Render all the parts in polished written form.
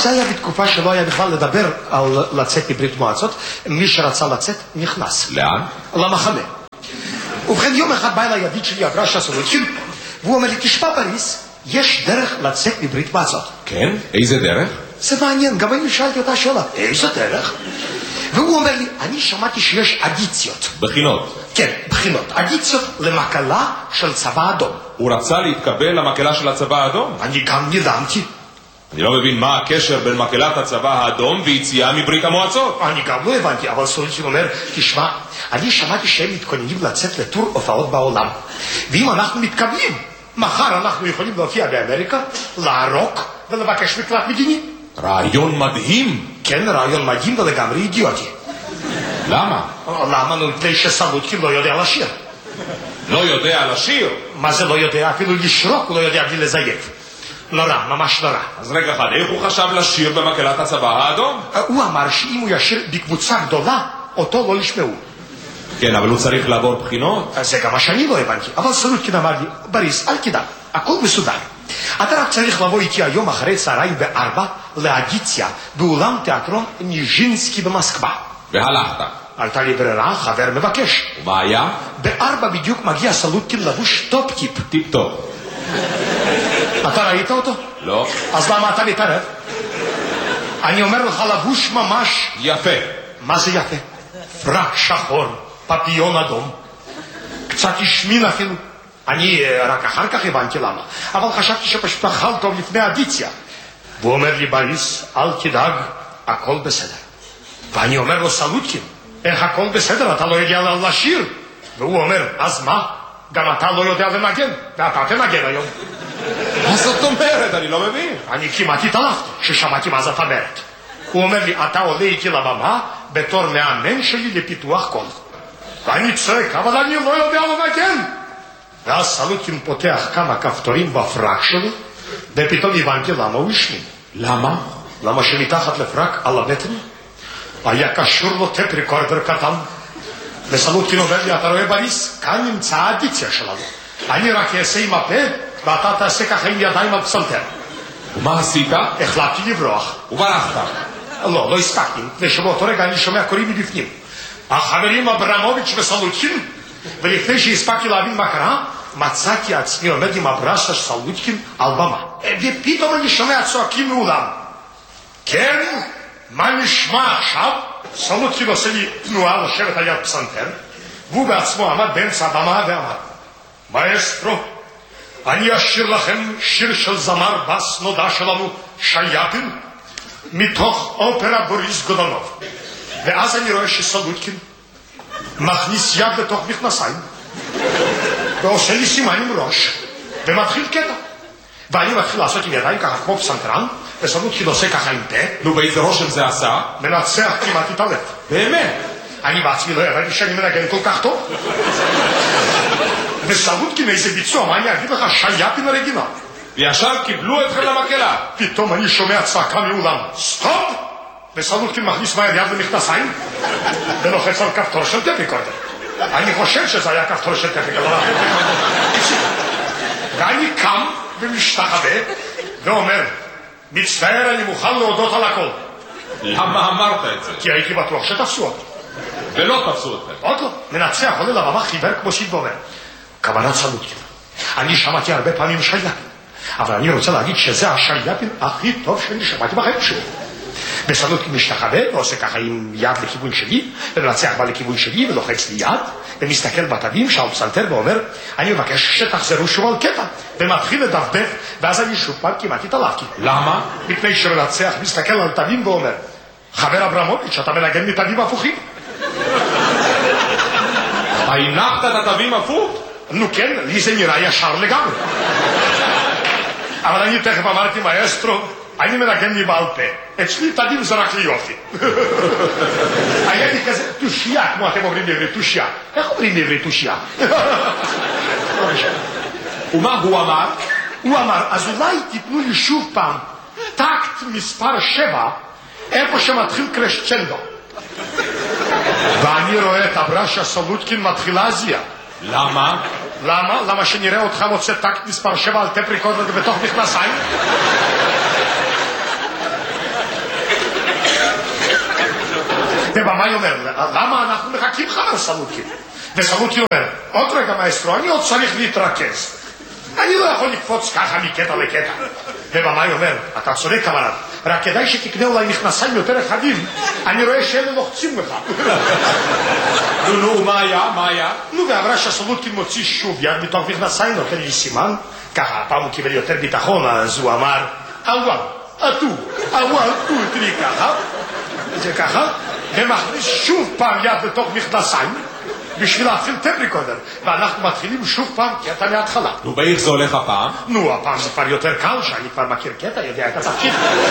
זה היה בתקופה שלא היה בכלל לדבר על לצאת מברית מועצות. מי שרצה לצאת נכנס. לאן? למחנה. ובכן, יום אחד בא אליי ידיד שלי, אברשה סולודקין, והוא אומר לי, תשמע בריס, יש דרך לצאת מברית מועצות. כן? איזה דרך? זה מעניין, גם אני שאלתי אותה שאלה, איזה דרך? והוא אומר לי, אני שמעתי שיש אדיציות. בחינות. כן, בחינות. אדיציות למקלה של צבא אדום. הוא רצה להתקבל למקלה של הצבא האדום? אני גם נדהמתי. אני לא מבין מה הקשר בין מקהלת הצבא האדום ויציאה מברית המועצות. אני גם לא הבנתי, אבל סולודקין אומר, תשמע, אני שמעתי שהם מתכוננים לצאת לטור הופעות בעולם. ואם אנחנו מתקבלים, מחר אנחנו יכולים להופיע באמריקה, לערוק ולבקש מקלט מדיני. רעיון מדהים. כן, רעיון מדהים ולגמרי אידיוטי. למה? למה? מפני שסולודקין לא יודע לשיר. לא יודע לשיר? מה זה לא יודע? אפילו לשרוק הוא לא יודע בלי לזייף. נורא, ממש נורא. אז רגע אחד, איך הוא חשב לשיר במקהלת הצבא האדום? הוא אמר שאם הוא ישיר בקבוצה גדולה, אותו לא ישמעו. כן, אבל הוא צריך לעבור בחינות. זה גם מה שאני לא הבנתי. אבל סולודקין אמר לי, בריס, אל תדאג, הכל מסודר. אתה רק צריך לבוא איתי היום אחרי צהריים ב-4 לאדיציה באולם תיאטרון ניז'ינסקי במוסקבה. והלכת. הייתה לי ברירה, חבר מבקש. ומה היה? ב-4 בדיוק מגיע סולודקין לבוש טופ-טיפ. טיפ-טופ. אתה ראית אותו? לא. אז למה אתה מתערב? אני אומר לך לבוש ממש יפה. מה זה יפה? פרק שחור, פפיון אדום, קצת השמין אפילו. אני רק אחר כך הבנתי למה, אבל חשבתי שפשוט אכל טוב לפני אדיציה. והוא אומר לי, בריס, אל תדאג, הכל בסדר. ואני אומר לו, סולודקין, איך הכל בסדר? אתה לא יודע לשיר. והוא אומר, אז מה? גם אתה לא יודע לנגן, ואתה תנגן היום. מה זאת אומרת? אני לא מבין. אני כמעט התעלפתי ששמעתי מה זאת אומרת. הוא אומר לי, אתה עולה איתי לבמה בתור מאמן שלי לפיתוח קול. ואני צועק, אבל אני לא יודע לנגן. ואז סולודקין פותח כמה כפתורים בפרק שלו, ופתאום הבנתי למה הוא השמין. למה? למה שמתחת לפרק על הבטן היה קשור לו טפ ריקורדר קטן. וסולודקין אומר לי, אתה רואה בריס? כאן נמצא האדיציה שלנו. אני רק אעשה עם הפה, ואתה תעשה ככה עם ידיים על פסנתר. ומה עשית? החלטתי לברוח. וברחת. לא הספקתי, ושבאותו רגע אני שומע קוראים מבפנים. החברים אברמוביץ' וסולודקין, ולפני שהספקתי להבין מה קרה, מצאתי עצמי עומד עם הברשה של סולודקין על במה. ופתאום אני שומע צועקים מאולם. כן? מה נשמע עכשיו? סולודקין עושה לי תנועה לשבת על יד פסנתר, והוא בעצמו עמד באמצע הבמה ואמר, מאסטרו, אני אשיר לכם שיר של זמר בס נודע שלנו, שייפין, מתוך אופרה בוריס גודונוב. ואז אני רואה שסולודקין מכניס יד לתוך מכנסיים, ועושה לי סימן עם ראש, ומתחיל קטע. ואני מתחיל לעשות עם ידיים ככה כמו פסנתרן, וסולודקין עושה ככה עם פה. נו, באיזה רושם זה עשה? מנצח כמעט התעלף. באמת? אני בעצמי לא ידעתי שאני מנגן כל כך טוב. וסולודקין איזה ביצוע, מה אני אגיד לך, שייפין אוריגינל. וישר קיבלו אתכם למקהלה. פתאום אני שומע צעקה מאולם, סטופ! וסולודקין מכניס מהר יד למכנסיים, ולוחץ על כפתור של טפ ריקורדר. אני חושב שזה היה כפתור של טפ ריקורדר. ואני קם ומשתחווה, ואומר, מצטער, אני מוכן להודות על הכל. למה אמרת את זה? כי הייתי בטוח שתפסו אותי. ולא תפסו אתכם. עוד לא, מנצח עולה לבמה חיוור כמו שיד ואומר. כוונת סולודקין. אני שמעתי הרבה פעמים שייפין, אבל אני רוצה להגיד שזה השייפין הכי טוב שאני שמעתי בחיים שלי. וסולודקין משתחווה ועושה ככה עם יד לכיוון שלי, ומנצח בא לכיוון שלי ולוחץ לי יד, ומסתכל בתווים שעל פסנתר ואומר, אני מבקש שתחזרו שוב על קטע, ומתחיל לדפדף, ואז אני שוב פעם כמעט התעלפתי. למה? מפני שמנצח מסתכל על תווים ואומר, חבר אברמוביץ', אתה מנגן מתווים הפוכים. הנחת את התווים הפוך? נו כן, לי זה נראה ישר לגמרי. אבל אני תכף אמרתי, מאסטרו, אני מנגן לי בעל פה. אצלי תווים זה רק ליופי. היה לי כזה תושייה, כמו אתם אומרים בעברית, תושייה. איך אומרים בעברית תושייה? ומה הוא אמר? הוא אמר, אז אולי תיתנו לי שוב פעם טקט מספר 7, איפה שמתחיל קרשצ'נדו. ואני רואה את הברשה סולודקין מתחילה להזיע. למה? למה? למה שנראה אותך מוצא טקט מספר 7 על טפ ריקורדר בתוך מכנסיים? ובמאי אומר, למה אנחנו מחכים לך על סלוטקין? וסלוטקין אומר, עוד רגע מאסטרו, אני עוד צריך להתרכז. אני לא יכול לקפוץ ככה מקטע לקטע. ובמאי אומר, אתה צודק כמובן, רק כדאי שתקנה אולי מכנסיים יותר רחבים, אני רואה שאלה לוחצים לך. נו, מה היה? נו, ואמרה שהסלוטקין מוציא שוב יד מתוך מכנסיים, נותן לי סימן, ככה הפעם הוא קיבל יותר ביטחון, אז הוא אמר, אוואל, תראי ככה, זה ככה, ומכניס שוב פעם יד לתוך מכנסיים, בשביל להפעיל טפריקודר, ואנחנו מתחילים שוב פעם קטע מההתחלה. נו, באיך זה הולך הפעם? נו, הפעם זה כבר יותר קל, שאני כבר מכיר קטע, יודע את התפקיד.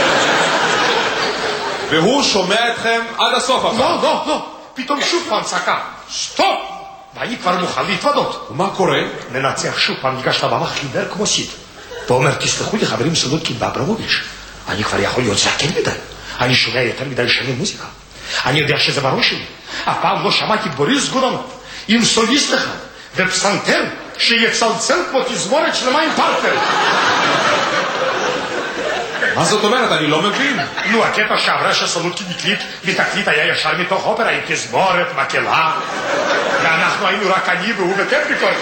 והוא שומע אתכם עד הסוף הפעם? לא, פתאום שוב פעם צעקה, סטופ! ואני כבר מוכן להתוודות. ומה קורה? מנצח שוב פעם, ניגש לבמה חיוור כמו סיד. ואומר, תסלחו לי חברים סלוטקין ואברמוביץ', אני כבר יכול להיות זקן מדי. אני שומע יותר מדי שנים מוזיקה. אני יודע שזה בראש שלי. הפעם לא שמעתי בוריס גודונוב עם סוליסט אחד ופסנתר שיצלצל כמו תזמורת שלמה עם פרטנר. מה זאת אומרת? אני לא מבין. נו, הקטע שעברה שסלוטקין הקליט בתקליט היה ישר מתוך אופרה עם תזמורת, מקהלה, ואנחנו היינו רק אני והוא בטפריקורד.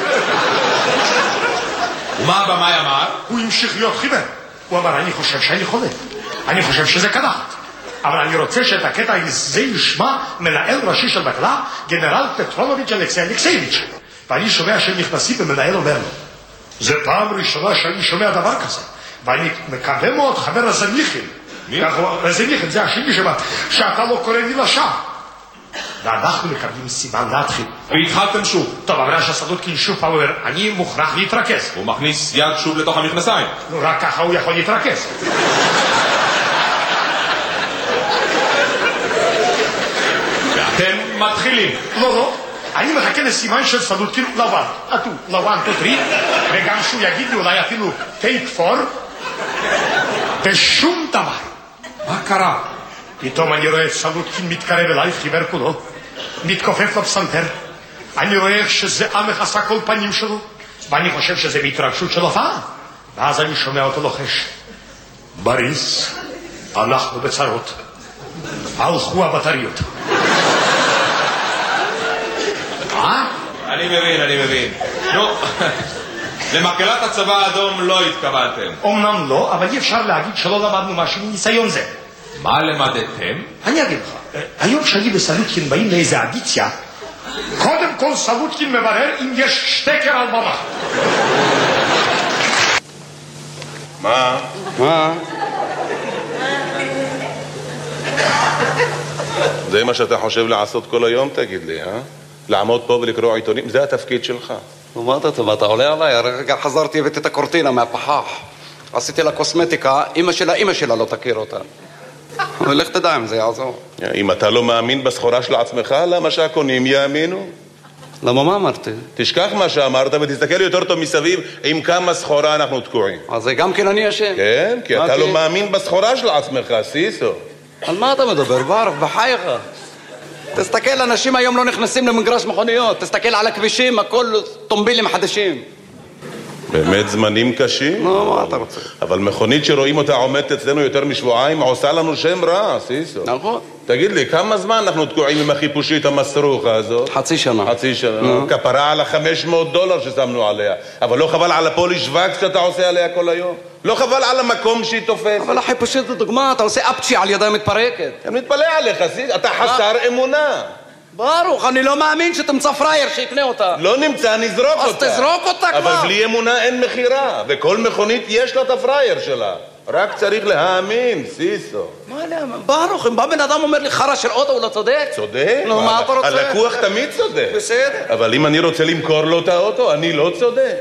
ומה הבמאי אמר? הוא המשיך להיות חיוור. הוא אמר, אני חושב שאני חולה, אני חושב שזה קדחת, אבל אני רוצה שאת הקטע הזה ישמע מנהל ראשי של מקהלה, גנרל פטרונוביץ' אלכסייביץ'. ואני שומע שהם נכנסים ומנהל אומר לו, זה פעם ראשונה שאני שומע דבר כזה, ואני מקווה מאוד חבר רזניחין. רזניחין זה השני שאתה לא קורא לי לשם. ואנחנו מקבלים סימן להתחיל. והתחלתם שוב. טוב, אבל שהסלוטקין שוב פעם אומר, אני מוכרח להתרכז. הוא מכניס יד שוב לתוך המכנסיים. רק ככה הוא יכול להתרכז. ואתם מתחילים. לא, אני מחכה לסימן של סלוטקין לבן. לבן תותרי, וגם שהוא יגיד לי אולי אפילו טייק פור, ושום דבר. מה קרה? פתאום אני רואה את סלוטקין מתקרב אליי, חיוור כולו, מתכופף לפסנתר. אני רואה איך שזה מכסה כל פנים שלו, ואני חושב שזה בהתרגשות של הופעה. ואז אני שומע אותו לוחש, בריס, אנחנו בצרות, הלכו הבטריות. אני מבין. נו, למקהלת הצבא האדום לא התקבלתם. אומנם לא, אבל אי אפשר להגיד שלא למדנו משהו מניסיון זה. מה למדתם? אני אגיד לך, היום שאני וסלוטקין באים לאיזה אדיציה, קודם כל סלוטקין מברר אם יש שטקר על במה. מה? זה מה שאתה חושב לעשות כל היום, תגיד לי, לעמוד פה ולקרוא עיתונים? זה התפקיד שלך. מה אתה עולה עליי? הרגע חזרתי הבאתי את הקורטינה מהפחח. עשיתי לה קוסמטיקה, אמא שלה לא תכיר אותה. ולך תדע אם זה יעזור. אם אתה לא מאמין בסחורה של עצמך, למה שהקונים יאמינו? למה מה אמרתי? תשכח מה שאמרת ותסתכל יותר טוב מסביב עם כמה סחורה אנחנו תקועים. אז זה גם כן אני אשם. כן, כי אתה לא מאמין בסחורה של עצמך, סיסו. על מה אתה מדבר? ברוך, בחייך. תסתכל, אנשים היום לא נכנסים למגרש מכוניות. תסתכל על הכבישים, הכל טומבילים חדשים. באמת זמנים קשים? לא, מה אתה רוצה? אבל מכונית שרואים אותה עומדת אצלנו יותר משבועיים עושה לנו שם רע, סיסו. נכון. תגיד לי, כמה זמן אנחנו תקועים עם החיפושית המסרוכה הזאת? חצי שנה. כפרה על $500 ששמנו עליה. אבל לא חבל על הפוליש וקס שאתה עושה עליה כל היום? לא חבל על המקום שהיא תופסת? אבל החיפושית זו דוגמה, אתה עושה אפצ'י על ידיים מתפרקת. אני מתפלא עליך, סיסו, אתה חסר אמונה. ברוך, אני לא מאמין שתמצא פרייר שיקנה אותה. לא נמצא, נזרוק אותה. אז תזרוק אותה כבר. אבל בלי אמונה אין מחירה, וכל מכונית יש לה את הפרייר שלה. רק צריך להאמין, סיסו. מה להאמין? ברוך, אם בא בן אדם אומר לי חרא של אוטו, הוא לא צודק? צודק? נו, מה אתה רוצה? הלקוח תמיד צודק. בסדר. אבל אם אני רוצה למכור לו את האוטו, אני לא צודק.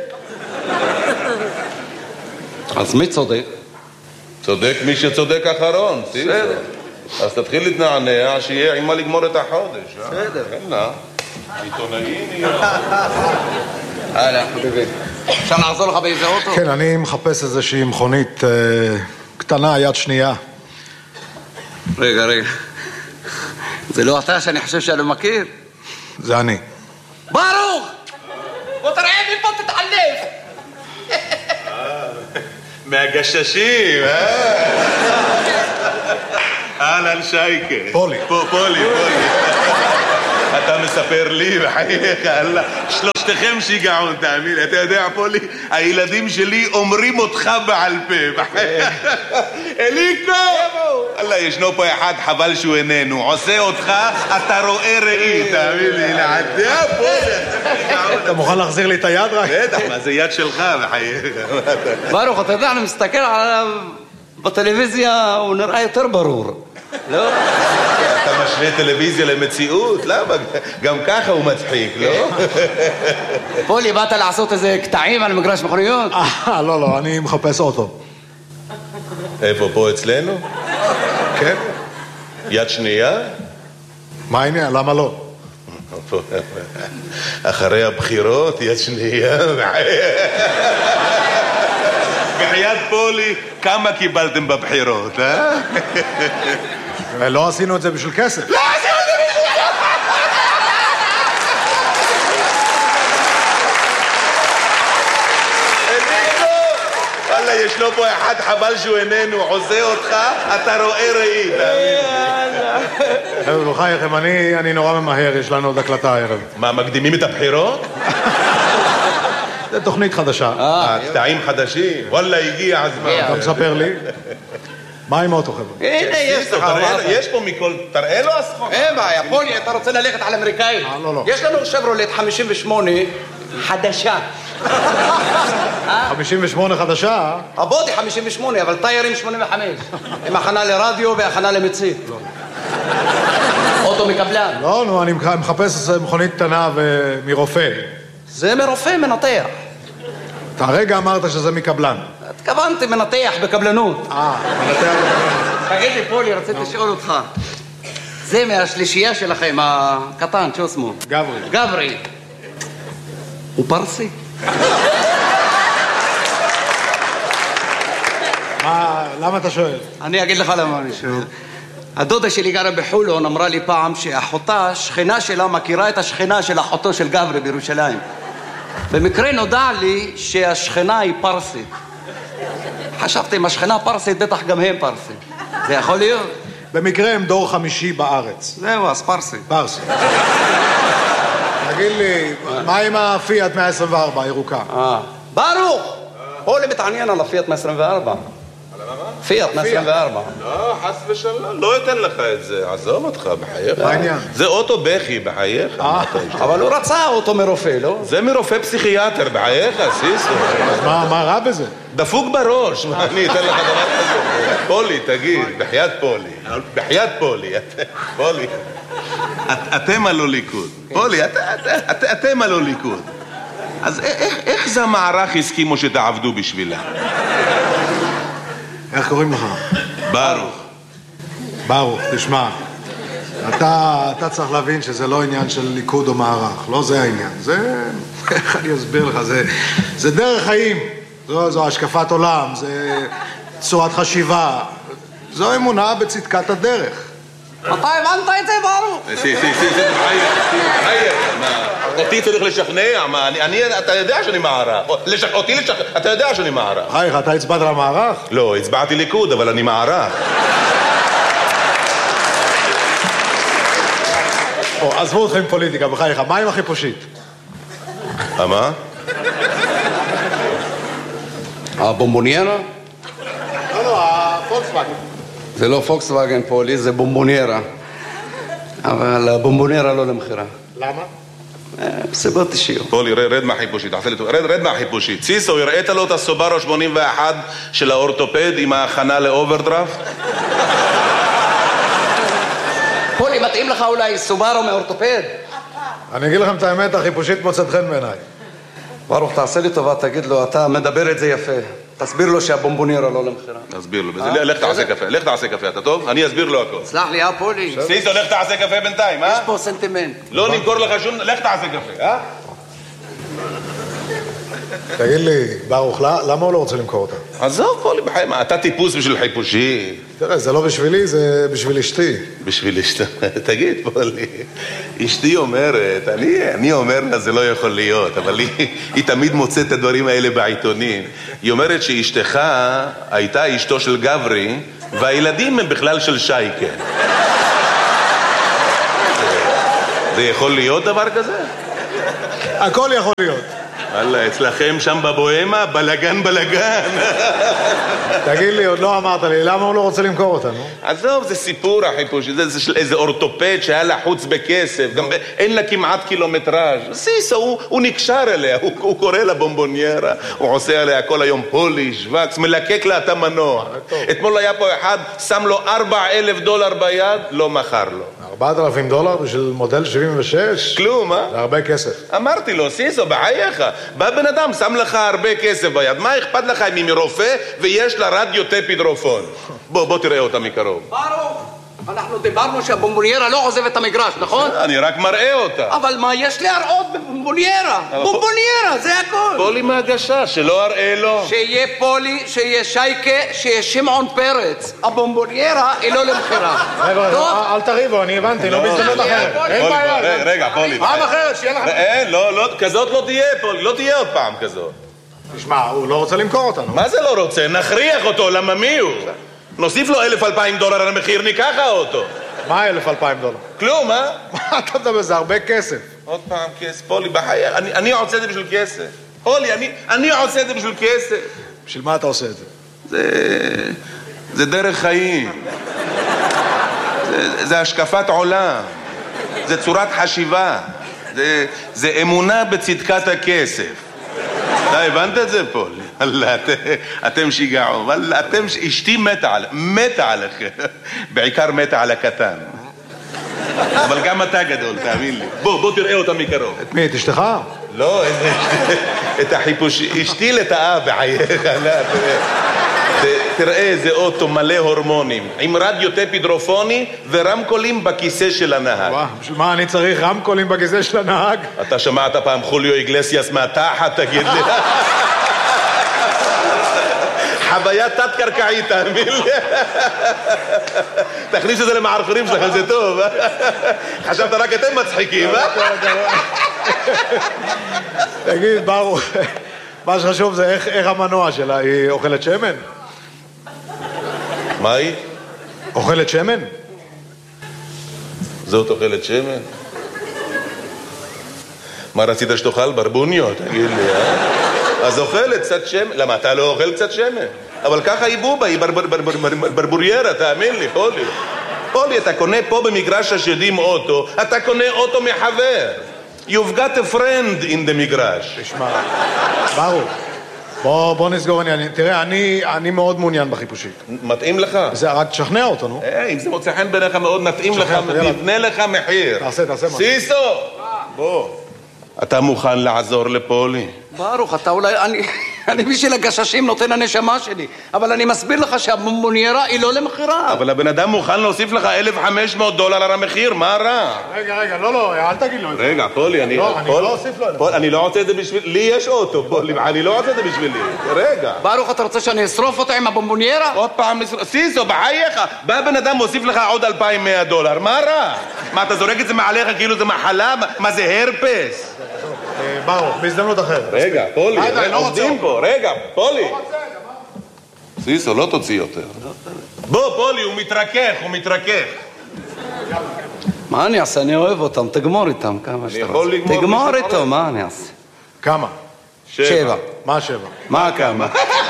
אז מי צודק? צודק מי שצודק אחרון, סיסו. בסדר. אז תתחיל להתנענע, שיהיה עם מה לגמור את החודש. בסדר. כן, עיתונאים יהיה. הלאה, חביבי. אפשר לעזור לך באיזה אוטו? כן, אני מחפש איזושהי מכונית קטנה, יד שנייה. רגע. זה לא אתה שאני חושב שאני מכיר? זה אני. ברוך! בוא תראה מפה תתעלף! מהגששים, אהלן שייקה. פולי. פולי. אתה מספר לי, בחייך, אללה. שלושתכם שיגעון, תאמין לי. אתה יודע, פולי, הילדים שלי אומרים אותך בעל פה, בחייך. אליקו! אללה, ישנו פה אחד, חבל שהוא איננו. עושה אותך, אתה רואה ראי, תאמין לי. לעדה, פולי. אתה מוכן להחזיר לי את היד רק? בטח, מה זה יד שלך, בחייך. ברוך, אתה יודע, אני מסתכל עליו בטלוויזיה, הוא נראה יותר ברור. לא? אתה משווה טלוויזיה למציאות? למה? גם ככה הוא מצחיק, לא? פולי, באת לעשות איזה קטעים על מגרש מכוניות? לא, אני מחפש אוטו. איפה, פה אצלנו? כן? יד שנייה? מה העניין? למה לא? אחרי הבחירות, יד שנייה. בחייאת פולי, כמה קיבלתם בבחירות, אה? לא עשינו את זה בשביל כסף. לא עשינו את זה בשביל כסף! וואלה, ישנו פה אחד, חבל שהוא איננו, עושה אותך, אתה רואה ראי. חבר'ה, בחייכם, אני נורא ממהר, יש לנו עוד הקלטה הערב. מה, מקדימים את הבחירות? זה תוכנית חדשה. קטעים חדשים? וואלה, הגיע הזמן. אתה מספר לי? מה עם אוטו, חבר'ה? הנה, יש לך. יש פה מכל... תראה לו הסחורה. אין בעיה, פולי, אתה רוצה ללכת על אמריקאי? לא. יש לנו שברולט 58 חדשה. 58 חדשה? הבודי 58, אבל טיירים 85. עם הכנה לרדיו והכנה למצית. אוטו מקבלן. לא, נו, אני מחפש מכונית קטנה מרופא. זה מרופא מנתח. אתה הרגע אמרת שזה מקבלן. התכוונתי מנתח בקבלנות. מנתח. תגיד לי, פולי, רציתי לשאול אותך. זה מהשלישייה שלכם, הקטן, שהוא שמו? גברי. הוא פרסי? למה אתה שואל? אני אגיד לך למה אני שואל. הדודה שלי גרה בחולון, אמרה לי פעם שאחותה, שכנה שלה, מכירה את השכנה של אחותו של גברי בירושלים. במקרה נודע לי שהשכנה היא פרסית. חשבתי, אם השכנה פרסית, בטח גם הם פרסים. זה יכול להיות? במקרה הם דור חמישי בארץ. זהו, אז פרסי. פרסי. תגיד לי, מה עם הפיאט 124 הירוקה? ברוך! פולי מתעניין על הפיאט 124. פיאט 124. לא, חס ושלום, לא אתן לך את זה, עזוב אותך, בחייך. מה העניין? זה אוטו בכי, בחייך. אבל הוא רצה אוטו מרופא, לא? זה מרופא פסיכיאטר, בחייך, סיסו. אז מה רע בזה? דפוק בראש, מה אני אתן לך דבר כזה? פולי, תגיד, בחייאת פולי. פולי. אתם הלא ליכוד. פולי, אתם הלא ליכוד. אז איך זה המערך הסכימו שתעבדו בשבילה? איך קוראים לך? ברוך, תשמע. אתה צריך להבין שזה לא עניין של ליכוד או מערך, לא זה העניין. זה, איך אני אסביר לך, זה דרך חיים. זו השקפת עולם, זה צורת חשיבה. זו אמונה בצדקת הדרך. אתה הבנת את זה, ברוך? אותי צריך לשכנע, אתה יודע שאני מערך. אתה יודע שאני מערך. חייך, אתה הצבעת למערך? לא, הצבעתי ליכוד, אבל אני מערך. עזבו אתכם פוליטיקה, בחייך, מה עם החיפושית? מה? הבומבוניירה? לא, הפולקסווגן. זה לא פוקסווגן פולי, זה בומבוניירה. אבל הבומבוניירה לא למחירה. למה? סיבות אישיות. פולי, רד מהחיפושית, רד מהחיפושית. סיסו, הראית לו את הסובארו 81 של האורתופד עם ההכנה לאוברדרפט? פולי, מתאים לך אולי סובארו מאורתופד? אני אגיד לכם את האמת, החיפושית מוצאת חן בעיניי. ברוך, תעשה לי טובה, תגיד לו, אתה מדבר את זה יפה. תסביר לו שהבומבוניירה לא למחירה. תסביר לו, לך תעשה קפה, אתה טוב? אני אסביר לו הכל. סלח לי, פולי. סיסו, לך תעשה קפה בינתיים, יש פה סנטימנט. לא נמכור לך שום, לך תעשה קפה, תגיד לי, ברוך, למה הוא לא רוצה למכור אותה? עזוב, פולי, בחיים, מה, אתה טיפוס בשביל חיפושי. תראה, זה לא בשבילי, זה בשביל אשתי. בשביל אשתי, תגיד, פולי, אשתי אומרת, אני אומר לה זה לא יכול להיות, אבל היא תמיד מוצאת את הדברים האלה בעיתונים. היא אומרת שאשתך הייתה אשתו של גברי, והילדים הם בכלל של שייקה. זה יכול להיות דבר כזה? הכל יכול להיות. וואלה, אצלכם שם בבוהמה, בלגן. תגיד לי, עוד לא אמרת לי, למה הוא לא רוצה למכור אותנו? עזוב, זה סיפור החיפוש, זה איזה אורתופד שהיה לחוץ בכסף, גם אין לה כמעט קילומטראז'. סיסו, הוא נקשר אליה, הוא קורא לה בומבוניירה, הוא עושה עליה כל היום פוליש, וקס, מלקק לה את המנוע. אתמול היה פה אחד, שם לו $4,000 ביד, לא מכר לו. $4,000 בשביל מודל 76? כלום, זה הרבה כסף. אמרתי לו, סיסו, בחייך, בא בן אדם, שם לך הרבה כסף ביד, מה אכפת לך אם היא מרופא ויש לה רדיו טפידרופון? בוא תראה אותה מקרוב. ברוך, אנחנו דיברנו שהבומבוניירה לא עוזב את המגרש, נכון? אני רק מראה אותה. אבל מה יש להראות בבומבוניירה? בומבוניירה, זה הכל. פולי מהגשה, שלא אראה לו. שיהיה פולי, שיהיה שייקה, שיהיה שמעון פרץ. הבומבוניירה היא לא למכירה. חבר'ה, אל תריבו, אני הבנתי, לא בהזדמנות אחרת. אין בעיה. רגע, פולי. פעם אחרת, שיהיה לך... אין, לא, כזאת לא תהיה, פולי, לא תהיה עוד פעם כזאת. תשמע, הוא לא רוצה למכור אותנו. מה זה לא רוצה? נכריח אותו, למה מי הוא? נוסיף לו $1,000-2,000 על המחיר, ניקח האוטו. מה $1,000-2,000? כלום, אה? מה אתה מדבר? זה הרבה כסף. עוד פעם כסף, פולי, בחיי, אני עושה את זה בשביל כסף. פולי, אני עושה את זה בשביל כסף. בשביל מה אתה עושה את זה? זה דרך חיים. זה השקפת עולם. זה צורת חשיבה. זה אמונה בצדקת הכסף. אתה הבנת את זה, פול? אתם שיגעו, אשתי מתה עליכם. בעיקר מתה על הקטן. אבל גם אתה גדול, תאמין לי. בוא תראה אותה מקרוב. את מי? את אשתך? לא, את החיפוש. אשתי לטעה בחייך. תראה איזה אוטו מלא הורמונים, עם רדיו טפידרופוני ורמקולים בכיסא של הנהג. בשביל מה אני צריך רמקולים בכיסא של הנהג? אתה שמעת פעם חוליו איגלסיאס מהתחת, תגיד לי? חוויה תת-קרקעית, תאמין לי. תכניס את זה למערכונים שלכם, זה טוב. חשבת רק אתם מצחיקים, תגיד, ברוך, מה שחשוב זה איך המנוע שלה, היא אוכלת שמן? מה היא? אוכלת שמן? זאת אוכלת שמן? מה רצית שתאכל? ברבוניו, תגיד לי, אז אוכלת קצת שמן. למה, אתה לא אוכל קצת שמן? אבל ככה היא בובה, היא ברבוריירה, תאמין לי, פולי. פולי, אתה קונה פה במגרש השדים אוטו, אתה קונה אוטו מחבר. You've got a friend in the מגרש. תשמע, ברוך, בוא נסגור עניין. תראה, אני מאוד מעוניין בחיפושית. מתאים לך? זה רק תשכנע אותו, נו. אם זה מוצא חן בעיניך מאוד, נתאים לך, נבנה לך מחיר. תעשה מה. סיסו! בוא. אתה מוכן לעזור לפולי? ברוך, אתה אולי... אני בשביל הגששים נותן הנשמה שלי, אבל אני מסביר לך שהבומבוניירה היא לא למכירה. אבל הבן אדם מוכן להוסיף לך $1,500 על המחיר, מה רע? רגע, לא, אל תגיד לו את זה. רגע, פולי, אני לא אוסיף לו. אני לא רוצה את זה בשביל... לי יש אוטו, פולי, אני לא רוצה את זה בשבילי. רגע. ברוך, אתה רוצה שאני אשרוף אותה עם הבומבוניירה? עוד פעם, סיסו, בחייך, בא בן אדם מוסיף לך עוד $2,100, מה רע? מה, אתה זורק את זה מעליך כאילו זה מחלה? מה זה הרפס? ברוך, בהזדמנות אחרת. רגע, פולי, עובדים פה, רגע, פולי. סיסו, לא תוציא יותר. בוא, פולי, הוא מתרכך. מה אני אעשה? אני אוהב אותם, תגמור איתם כמה שאתה יכול רוצה. לגמור תגמור מי איתו, מה אני אעשה? כמה? 7. מה 7? מה כמה?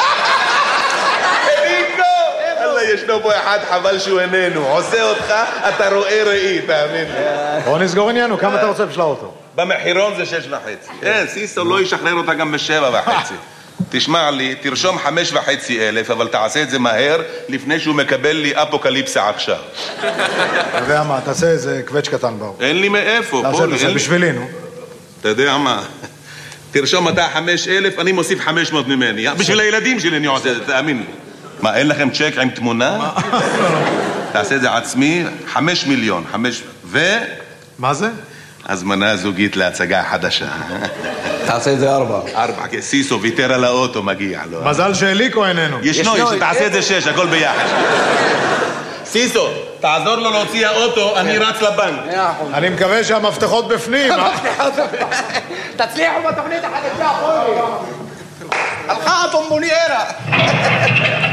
אללה, ישנו פה אחד חבל שהוא איננו. עושה אותך, אתה רואה ראי, תאמין לי. בוא נסגור עניינו, כמה אתה רוצה בשביל האוטו? במחירון זה 6.5. כן, סיסו לא ישחרר אותה גם ב7.5. תשמע לי, תרשום 5,500, אבל תעשה את זה מהר, לפני שהוא מקבל לי אפוקליפסה עכשיו. אתה יודע מה, תעשה איזה קווץ' קטן ברוך. אין לי מאיפה, פולי. זה בשבילי, נו. אתה יודע מה? תרשום אתה 5,000, אני מוסיף 500 ממני. בשביל הילדים שלי אני עושה את זה, תאמין לי. מה, אין לכם צ'ק עם תמונה? תעשה את זה עצמי, 5 מיליון, מה זה? הזמנה זוגית להצגה חדשה. תעשה את זה 4. 4, סיסו ויתר על האוטו, מגיע לו. מזל שאליקו איננו. ישנו, תעשה את זה 6, הכל ביחד. סיסו, תעזור לו להוציא האוטו, אני רץ לבנק. אני מקווה שהמפתחות בפנים. תצליחו בתוכנית החדשה, חולי. הלכה הבומבוניירה.